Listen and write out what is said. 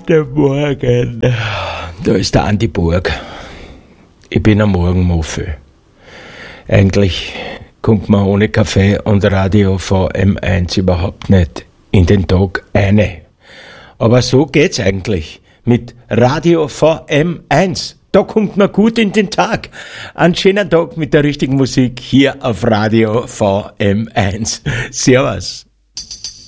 Guten Morgen. Da ist der Andi Burg. Ich bin am Morgenmuffel. Eigentlich kommt man ohne Kaffee und Radio von M1 überhaupt nicht in den Tag eine. Aber so geht's eigentlich mit Radio von M1. Da kommt man gut in den Tag. Einen schönen Tag mit der richtigen Musik hier auf Radio VM1. Servus.